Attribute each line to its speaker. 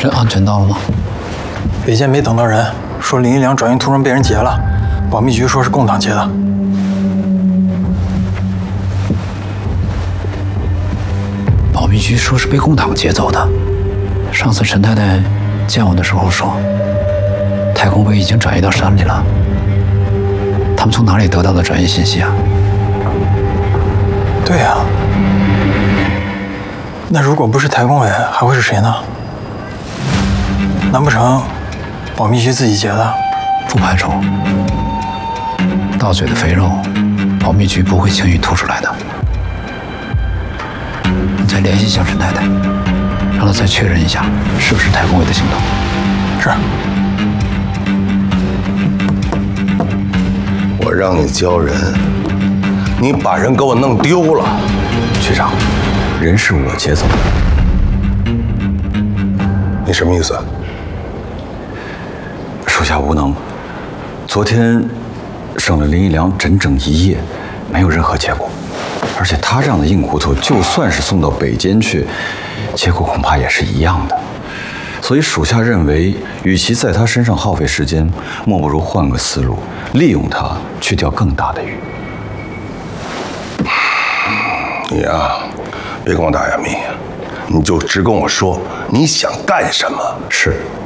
Speaker 1: 这安全到了吗？
Speaker 2: 北界没等到人，说林一良转运途中被人劫了，保密局说是共党劫的。
Speaker 1: 保密局说是被共党劫走的。上次陈太太见我的时候说，太空杯已经转移到山里了。他们从哪里得到的转移信息啊？
Speaker 2: 对呀。那如果不是台工委，还会是谁呢？难不成保密局自己劫的？
Speaker 1: 不排除。到嘴的肥肉，保密局不会轻易吐出来的。你再联系一下陈太太，让她再确认一下是不是太工委的行动。
Speaker 2: 是。
Speaker 3: 我让你教人，你把人给我弄丢了。
Speaker 4: 局长，人是我劫走的。
Speaker 3: 你什么意思？
Speaker 4: 属下无能。昨天省了林一良整整1夜，没有任何结果。而且他这样的硬骨头，就算是送到北监去，结果恐怕也是一样的。所以属下认为，与其在他身上耗费时间，莫不如换个思路，利用他去钓更大的鱼。
Speaker 3: 你啊，别跟我打哑谜，你就直跟我说你想干什么。
Speaker 4: 是。